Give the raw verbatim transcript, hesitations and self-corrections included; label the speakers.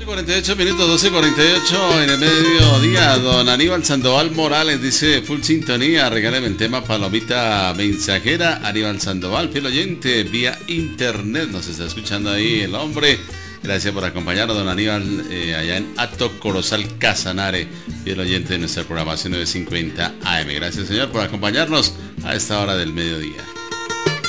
Speaker 1: cuarenta y ocho minutos, doce cuarenta y ocho en el mediodía. Don Aníbal Sandoval Morales dice: full sintonía, regáleme el tema Palomita Mensajera. Aníbal Sandoval, fiel oyente, vía internet, nos está escuchando ahí el hombre. Gracias por acompañarnos, don Aníbal, eh, allá en Hato Corozal, Casanare, fiel oyente de nuestra programación novecientos cincuenta A M. Gracias, señor, por acompañarnos a esta hora del mediodía.